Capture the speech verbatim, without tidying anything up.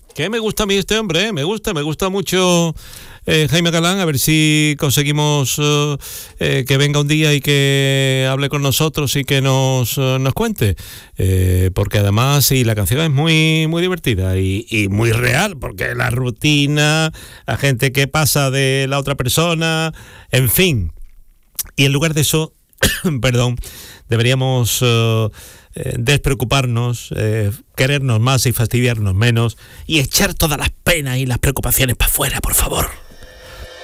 Que me gusta a mí este hombre, ¿eh? me gusta, me gusta mucho eh, Jaime Galán, a ver si conseguimos uh, eh, que venga un día y que hable con nosotros y que nos, uh, nos cuente, eh, porque además sí, la canción es muy, muy divertida y, y muy real, porque la rutina, la gente que pasa de la otra persona, en fin, y en lugar de eso, perdón, deberíamos... Uh, Eh, despreocuparnos, eh, querernos más y fastidiarnos menos y echar todas las penas y las preocupaciones para afuera, por favor.